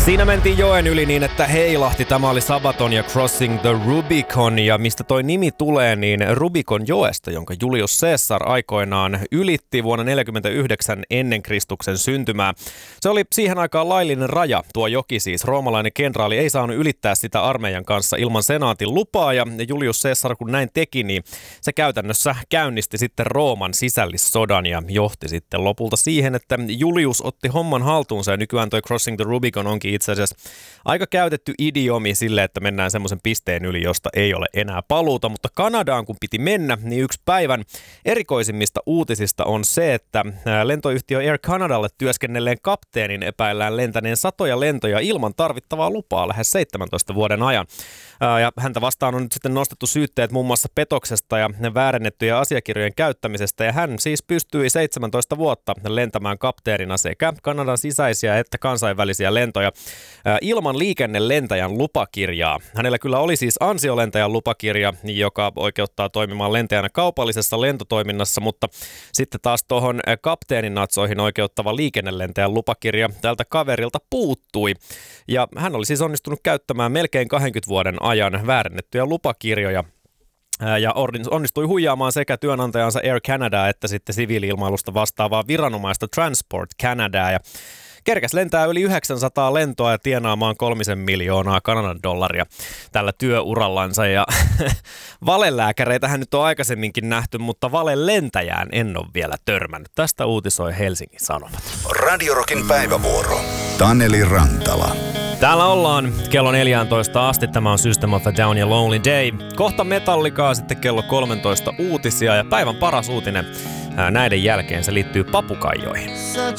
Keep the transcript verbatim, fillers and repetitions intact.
Siinä mentiin joen yli niin, että heilahti. Tämä oli Sabaton ja Crossing the Rubicon. Ja mistä toi nimi tulee, niin Rubicon joesta, jonka Julius Caesar aikoinaan ylitti vuonna neljäkymmentäyhdeksän ennen Kristuksen syntymää. Se oli siihen aikaan laillinen raja, tuo joki siis. Roomalainen kenraali ei saanut ylittää sitä armeijan kanssa ilman senaatin lupaa. Ja Julius Caesar kun näin teki, niin se käytännössä käynnisti sitten Rooman sisällissodan ja johti sitten lopulta siihen, että Julius otti homman haltuunsa. Ja nykyään toi Crossing the Rubicon onkin itse asiassa aika käytetty idiomi sille, että mennään semmoisen pisteen yli, josta ei ole enää paluuta. Mutta Kanadaan kun piti mennä, niin yksi päivän erikoisimmista uutisista on se, että lentoyhtiö Air Canadalle työskennelleen kapteenin epäillään lentäneen satoja lentoja ilman tarvittavaa lupaa lähes seitsemäntoista vuoden ajan. Ja häntä vastaan on nyt sitten nostettu syytteet muun muassa petoksesta ja väärennettyjen asiakirjojen käyttämisestä. Ja hän siis pystyi seitsemäntoista vuotta lentämään kapteenina sekä Kanadan sisäisiä että kansainvälisiä lentoja ilman liikennelentäjän lupakirjaa. Hänellä kyllä oli siis ansiolentäjän lupakirja, joka oikeuttaa toimimaan lentäjänä kaupallisessa lentotoiminnassa, mutta sitten taas tuohon kapteenin natsoihin oikeuttava liikennelentäjän lupakirja tältä kaverilta puuttui. Ja hän oli siis onnistunut käyttämään melkein kaksikymmentä vuoden ajan väärennettyjä lupakirjoja ja onnistui huijaamaan sekä työnantajansa Air Canadaa että sitten siviili-ilmailusta vastaavaa viranomaista Transport Canadaa. Ja kerkäs lentää yli yhdeksänsataa lentoa ja tienaamaan kolmisen miljoonaa Kanadan dollaria tällä työurallansa. Ja valelääkäreitähän nyt on aikaisemminkin nähty, mutta valelentäjään en ole vielä törmännyt. Tästä uutisoi Helsingin Sanomat. Radio Rockin päivävuoro. Taneli Rantala. Täällä ollaan kello neljätoista asti. Tämä on System of a Down ja Lonely Day. Kohta Metallicaa, sitten kello kolmetoista uutisia ja päivän paras uutinen näiden jälkeen se liittyy papukaijoihin.